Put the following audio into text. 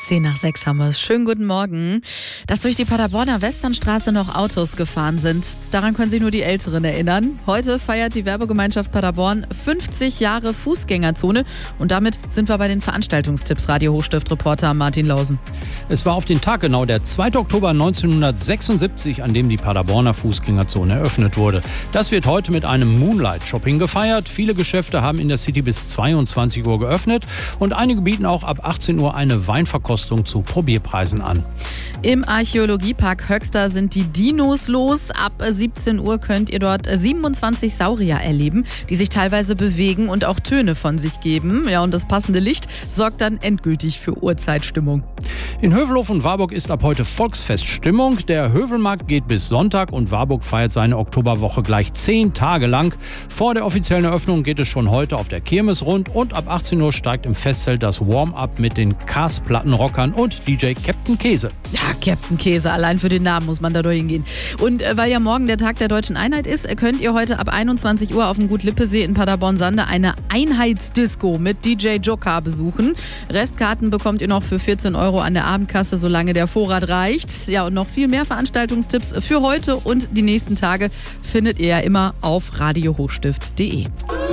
10:10 haben wir es. Schönen guten Morgen. Dass durch die Paderborner Westernstraße noch Autos gefahren sind, daran können sich nur die Älteren erinnern. Heute feiert die Werbegemeinschaft Paderborn 50 Jahre Fußgängerzone und damit sind wir bei den Veranstaltungstipps. Radio Hochstift-Reporter Martin Lausen. Es war auf den Tag genau der 2. Oktober 1976, an dem die Paderborner Fußgängerzone eröffnet wurde. Das wird heute mit einem Moonlight-Shopping gefeiert. Viele Geschäfte haben in der City bis 22 Uhr geöffnet und einige bieten auch ab 18 Uhr eine Weinverkostung zu Probierpreisen an. Im Archäologiepark Höxter sind die Dinos los. Ab 17 Uhr könnt ihr dort 27 Saurier erleben, die sich teilweise bewegen und auch Töne von sich geben. Ja, und das passende Licht sorgt dann endgültig für Urzeitstimmung. In Hövelhof und Warburg ist ab heute Volksfeststimmung. Der Hövelmarkt geht bis Sonntag und Warburg feiert seine Oktoberwoche gleich 10 Tage lang. Vor der offiziellen Eröffnung geht es schon heute auf der Kirmes rund und ab 18 Uhr steigt im Festzelt das Warm-up mit den Cars-Plattenrockern und DJ Captain Käse. Ja, Captain Käse, allein für den Namen muss man da hingehen. Und weil ja morgen der Tag der Deutschen Einheit ist, könnt ihr heute ab 21 Uhr auf dem Gut Lippesee in Paderborn-Sande eine Einheitsdisco mit DJ Joker besuchen. Restkarten bekommt ihr noch für 14 Euro an der Abendkasse, solange der Vorrat reicht. Ja, und noch viel mehr Veranstaltungstipps für heute und die nächsten Tage findet ihr ja immer auf radiohochstift.de.